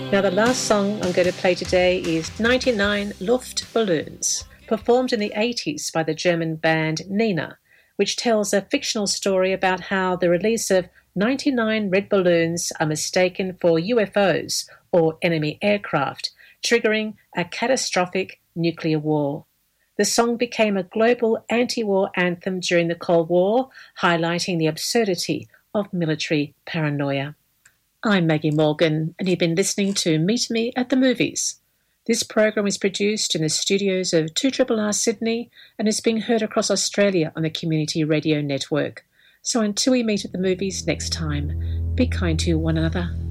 Now, the last song I'm going to play today is 99 Luftballons, performed in the 80s by the German band Nena, which tells a fictional story about how the release of 99 red balloons are mistaken for UFOs or enemy aircraft, triggering a catastrophic nuclear war. The song became a global anti-war anthem during the Cold War, highlighting the absurdity of military paranoia. I'm Maggie Morgan, and you've been listening to Meet Me at the Movies. This program is produced in the studios of 2RRR Sydney and is being heard across Australia on the Community Radio Network. So until we meet at the movies next time, be kind to one another.